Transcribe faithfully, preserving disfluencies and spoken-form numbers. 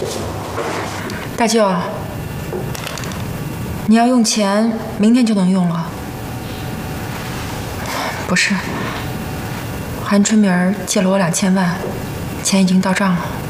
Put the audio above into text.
大舅，你要用钱，明天就能用了。不是，韩春明借了我两千万，钱已经到账了。